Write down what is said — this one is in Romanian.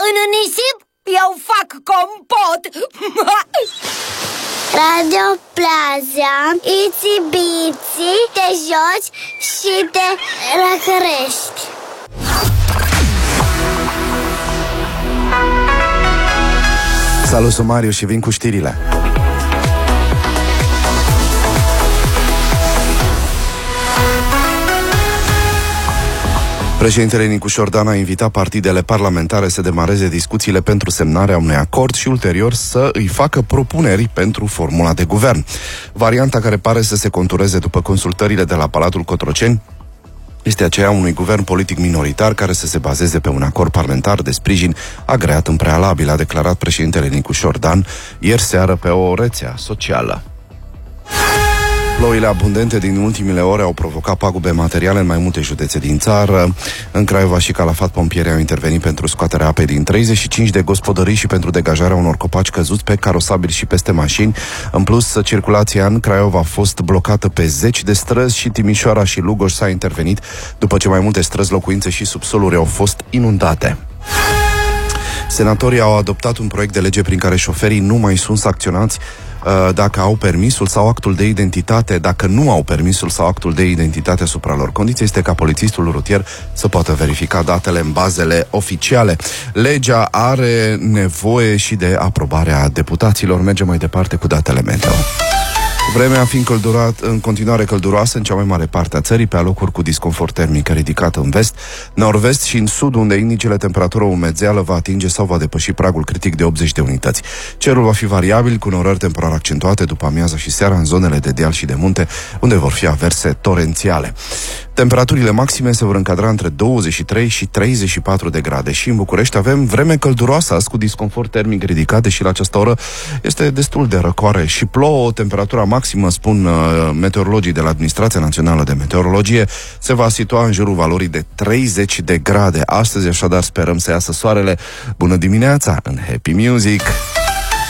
În nisip eu fac compot. Radio Plaza, itsy bitsy, te joci și te răcărești. Salut, sunt Mariu și vin cu știrile. Președintele Nicu Șordan a invitat partidele parlamentare să demareze discuțiile pentru semnarea unui acord și ulterior să îi facă propuneri pentru formula de guvern. Varianta care pare să se contureze după consultările de la Palatul Cotroceni este aceea unui guvern politic minoritar care să se bazeze pe un acord parlamentar de sprijin agreat în prealabil, a declarat președintele Nicu Șordan ieri seară pe o rețea socială. Ploile abundente din ultimele ore au provocat pagube materiale în mai multe județe din țară. În Craiova și Calafat pompierii au intervenit pentru scoaterea apei din 35 de gospodării și pentru degajarea unor copaci căzuți pe carosabili și peste mașini. În plus, circulația în Craiova a fost blocată pe zeci de străzi și Timișoara și Lugoj s-a intervenit după ce mai multe străzi, locuințe și subsoluri au fost inundate. Senatorii au adoptat un proiect de lege prin care șoferii nu mai sunt sancționați dacă au permisul sau actul de identitate, dacă nu au permisul sau actul de identitate asupra lor. Condiția este ca polițistul rutier să poată verifica datele în bazele oficiale. Legea are nevoie și de aprobarea deputaților. Mergem mai departe cu datele meteo. Vremea fiind în continuare călduroasă în cea mai mare parte a țării, pe alocuri cu disconfort termic ridicat în vest, nord-vest și în sud, unde indicele temperatură umezeală va atinge sau va depăși pragul critic de 80 de unități. Cerul va fi variabil, cu norări temporare accentuate după amiaza și seara în zonele de deal și de munte, unde vor fi averse torențiale. Temperaturile maxime se vor încadra între 23 și 34 de grade și în București avem vreme călduroasă, azi cu disconfort termic ridicat, deși la această oră este destul de răcoare și plouă. Temperatura maximă, spun meteorologii de la Administrația Națională de Meteorologie, se va situa în jurul valorii de 30 de grade. Astăzi, așadar, sperăm să iasă soarele. Bună dimineața în Happy Music!